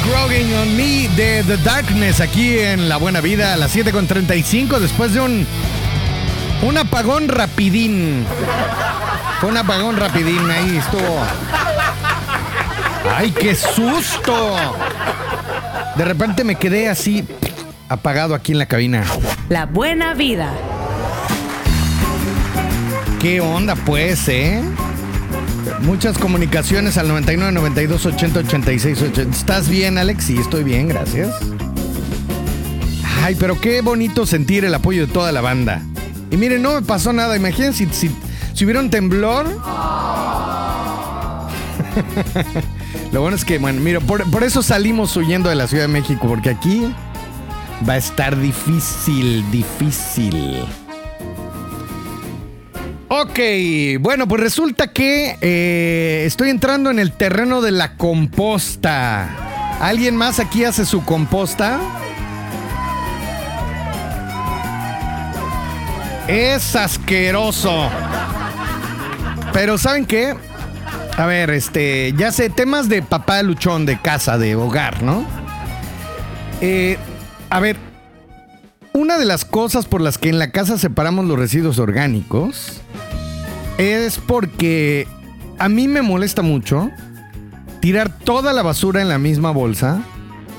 Crawling on Me de The Darkness aquí en La Buena Vida a las 7:35 después de un apagón rapidín. Fue un apagón rapidín, ahí estuvo. ¡Ay, qué susto! De repente me quedé así apagado aquí en la cabina. La Buena Vida. ¿Qué onda pues, Muchas comunicaciones al 99 92 80 86 80. ¿Estás bien, Alex? Sí, estoy bien, gracias. Ay, pero qué bonito sentir el apoyo de toda la banda. Y miren, no me pasó nada. Imagínense si hubiera un temblor. Lo bueno es que, bueno, mira, por eso salimos huyendo de la Ciudad de México, porque aquí va a estar difícil. Ok, bueno, pues resulta que estoy entrando en el terreno de la composta. ¿Alguien más aquí hace su composta? Es asqueroso. Pero ¿saben qué? A ver, ya sé, temas de papá luchón, de casa, de hogar, ¿no? A ver, una de las cosas por las que en la casa separamos los residuos orgánicos es porque a mí me molesta mucho tirar toda la basura en la misma bolsa